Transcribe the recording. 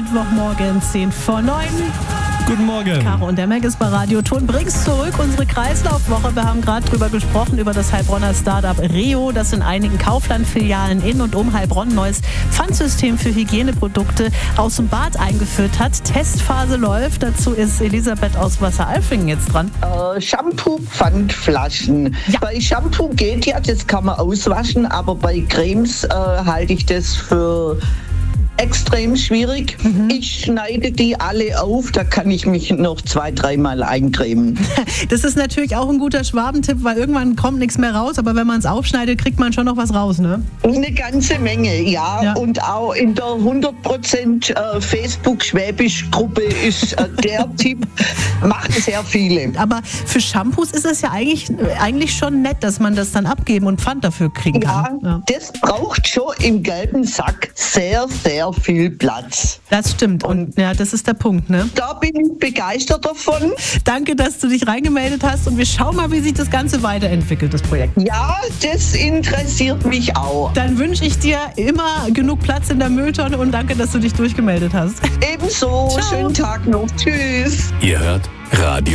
Mittwochmorgen, 10 vor 9. Guten Morgen. Caro und der Mac ist bei Radio Ton. Bring's zurück, unsere Kreislaufwoche. Wir haben gerade drüber gesprochen, über das Heilbronner Startup Reo, das in einigen Kaufland-Filialen in und um Heilbronn ein neues Pfandsystem für Hygieneprodukte aus dem Bad eingeführt hat. Testphase läuft. Dazu ist Elisabeth aus Wasseralfingen jetzt dran. Shampoo-Pfandflaschen. Ja. Bei Shampoo geht ja, das kann man auswaschen, aber bei Cremes halte ich das für extrem schwierig. Ich schneide die alle auf, da kann ich mich noch 2-3 Mal eincremen. Das ist natürlich auch ein guter Schwabentipp, weil irgendwann kommt nichts mehr raus, aber wenn man es aufschneidet, kriegt man schon noch was raus, ne? Eine ganze Menge, ja. Und auch in der 100% Facebook-Schwäbisch-Gruppe ist der Tipp, machen sehr viele. Aber für Shampoos ist es ja eigentlich schon nett, dass man das dann abgeben und Pfand dafür kriegen kann. Ja, das braucht schon im gelben Sack sehr, sehr viel Platz. Das stimmt und ja, das ist der Punkt, ne? Da bin ich begeistert davon. Danke, dass du dich reingemeldet hast und wir schauen mal, wie sich das Ganze weiterentwickelt, das Projekt. Ja, das interessiert mich auch. Dann wünsche ich dir immer genug Platz in der Mülltonne und danke, dass du dich durchgemeldet hast. Ebenso, Ciao. schönen Tag noch. Tschüss. Ihr hört Radio